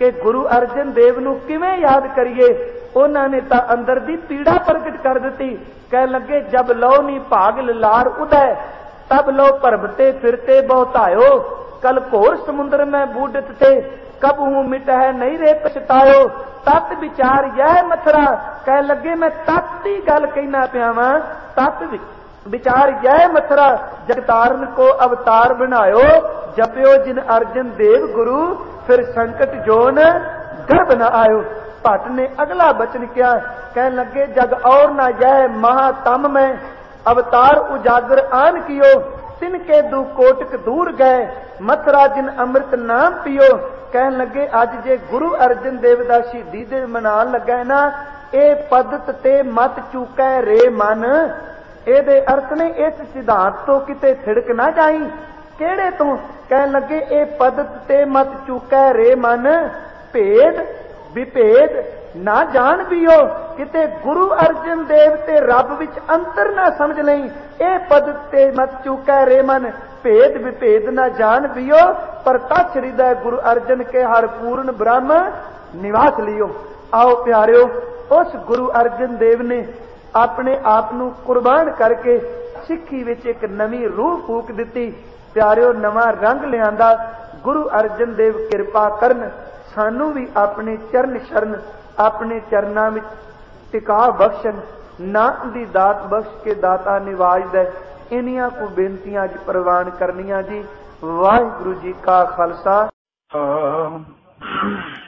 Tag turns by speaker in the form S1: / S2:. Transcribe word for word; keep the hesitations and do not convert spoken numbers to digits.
S1: कि गुरु अर्जन देव नूं किवें याद करिए। उन्होंने तां अंदर दी पीड़ा प्रगट कर दी। कह लगे जब लो नी भाग लार उदय, तब लो भरमते फिरते बहुतायो। कल घोर समुद्र में बूढ़त थे, कब हूं मिटह नहीं रे पछतायो। तत् विचार यह मथुरा, कह लगे मैं तत् की गल कहना पिया वां। तत् विचार यह मथुरा, जगतारण को अवतार बनायो। जपियो जिन अर्जन देव गुरु, फिर संकट जोन गर्भ न आयो। भट्ट ने अगला वचन किया, कह लगे जग और न यह महातम में, अवतार उजागर आन कियो। तिनके दू कोटक दूर गए, मथुरा जिन अमृत नाम पियो। कह लगे अज जे गुरु अर्जन देव दा शहीदी दे मनान लगा है ना, ए पदत ते मत चूकै रे मन। एदे अर्थ ने इस सिद्धांत तो किते थिड़क ना जाई। केड़े तो? कह लगे ए पदत ते मत चूकै रे मन, भेद विभेद ना जान पियो। किते गुरु अर्जन देव ते रब विच अंतर ना समझ लई। ए पदत ते मत चूकै रे मन, भेद विभेद ना जान पियो। पर तछ हृदय गुरु अर्जन के हर पूर्ण ब्रह्म निवास लियो। आओ प्यारियो, उस गुरु अर्जन देव ने अपने आप नू कुर्बान करके सिक्खी विच एक नवी रूह फूक दिती। प्यारियो, नवा रंग लियांदा। गुरु अर्जन देव किरपा करन, सानू भी अपने चरण शरण, अपने चरना में टिका बख्शन, नाम दी दात बख्श के दाता निवाज दे। इनिया को बेनतियां अज प्रवान करनिया जी। वाहिगुरु जी का खालसा।